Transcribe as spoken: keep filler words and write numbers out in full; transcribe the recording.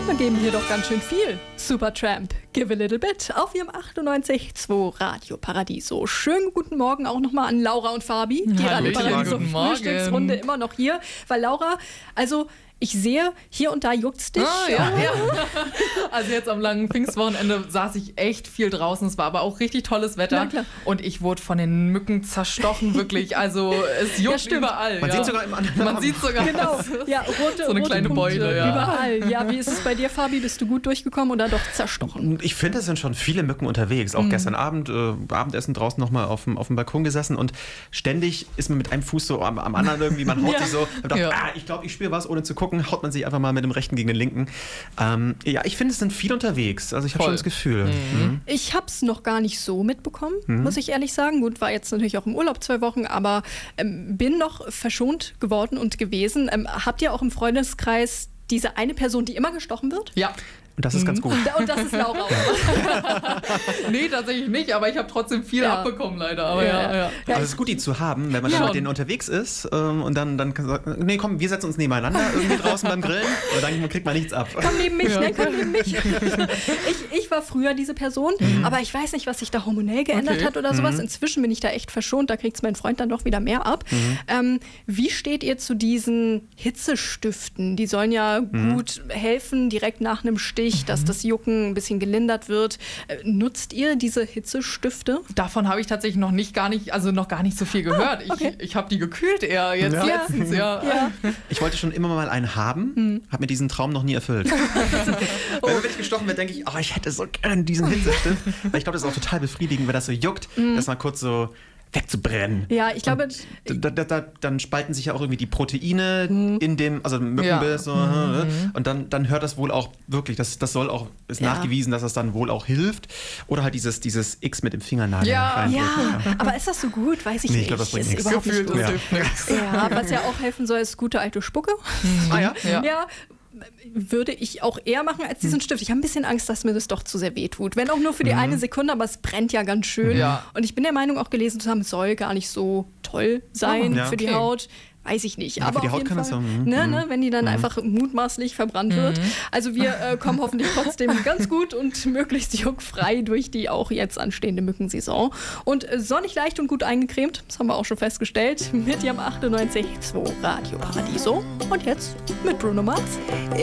Mücke geben hier doch ganz schön viel. Supertramp, give a little bit auf ihrem achtundneunzig Komma zwei Radio Paradiso. Schönen guten Morgen auch nochmal an Laura und Fabi. Die Radio Paradiso Frühstücksrunde immer noch hier. Weil Laura, also ich sehe, hier und da juckt's dich. Ah, ja, ja. Also jetzt am langen Pfingstwochenende saß ich echt viel draußen. Es war aber auch richtig tolles Wetter. Ja, und ich wurde von den Mücken zerstochen, wirklich. Also es juckt ja, überall. Man ja. sieht sogar im anderen Man sieht sogar genau. Ja, rote, so eine rote kleine Punkte Beule. Ja. Überall. Ja, wie ist es bei dir, Fabi? Bist du gut durchgekommen oder doch zerstochen? Ich finde, es sind schon viele Mücken unterwegs. Auch mhm. gestern Abend, äh, Abendessen draußen nochmal auf dem, auf dem Balkon gesessen und ständig ist man mit einem Fuß so am, am anderen irgendwie, man haut ja. sich so und dachte, ja. ah, ich glaube, ich spüre was, ohne zu gucken, haut man sich einfach mal mit dem rechten gegen den linken. Ähm, ja, ich finde, es sind viele unterwegs. Also ich habe schon das Gefühl. Mhm. Mhm. Ich habe es noch gar nicht so mitbekommen, Mhm. muss ich ehrlich sagen. Gut, war jetzt natürlich auch im Urlaub zwei Wochen, aber ähm, bin noch verschont geworden und gewesen. Ähm, habt ihr auch im Freundeskreis diese eine Person, die immer gestochen wird? Ja. Und das ist mhm. ganz gut. Und das ist Laura. Nee, tatsächlich nicht, aber ich habe trotzdem viel ja. abbekommen leider. Aber ja, ja, ja. ja. Ja, also es ist gut, die zu haben, wenn man ja. dann mit denen unterwegs ist ähm, und dann, dann kann man sagen, nee, komm, wir setzen uns nebeneinander irgendwie draußen beim Grillen und dann kriegt man nichts ab. Komm neben mich, ja. ne? Komm neben mich. ich, ich war früher diese Person, mhm. aber ich weiß nicht, was sich da hormonell geändert okay. hat oder sowas. Mhm. Inzwischen bin ich da echt verschont, da kriegt es mein Freund dann doch wieder mehr ab. Mhm. Ähm, wie steht ihr zu diesen Hitzestiften? Die sollen ja mhm. gut helfen, direkt nach einem Stich, dass das Jucken ein bisschen gelindert wird. Nutzt ihr diese Hitzestifte? Davon habe ich tatsächlich noch nicht gar nicht, also noch gar nicht so viel gehört. Ah, okay. Ich, ich habe die gekühlt eher jetzt ja. letztens, ja. ja. Ich wollte schon immer mal einen haben, hm. habe mir diesen Traum noch nie erfüllt. oh. Wenn ich gestochen werde, denke ich, oh, ich hätte so gern diesen Hitzestift. Weil ich glaube, das ist auch total befriedigend, wenn das so juckt, hm. das mal kurz so wegzubrennen. Ja, ich glaube... Da, da, da, dann spalten sich ja auch irgendwie die Proteine mhm. in dem, also im Mückenbiss. Ja. So, mhm. Und dann, dann hört das wohl auch wirklich, das, das soll auch, ist ja. nachgewiesen, dass das dann wohl auch hilft. Oder halt dieses, dieses X mit dem Fingernagel. Ja, ja. ja. Aber ist das so gut? Weiß ich nee, nicht. Ich glaube, das bringt ist nichts. Überhaupt nicht gut. Das hilft nichts. Ja, was ja auch helfen soll, ist gute alte Spucke. Mhm. Ah ja? Ja. ja. Würde ich auch eher machen als diesen Stift. Ich habe ein bisschen Angst, dass mir das doch zu sehr wehtut. Wenn auch nur für die mhm. eine Sekunde, aber es brennt ja ganz schön. Ja. Und ich bin der Meinung, auch gelesen zu haben, es soll gar nicht so toll sein oh, ja. für die okay. Haut. Weiß ich nicht. Ja, aber für die auf Haut jeden kann Fall, das sein. ne, ne, wenn die dann mhm. einfach mutmaßlich verbrannt wird. Mhm. Also wir äh, kommen hoffentlich trotzdem ganz gut und möglichst juckfrei durch die auch jetzt anstehende Mückensaison. Und äh, sonnig leicht und gut eingecremt, das haben wir auch schon festgestellt, mit ihrem achtundneunzig Komma zwei Radio Paradiso. Und jetzt mit Bruno Mars.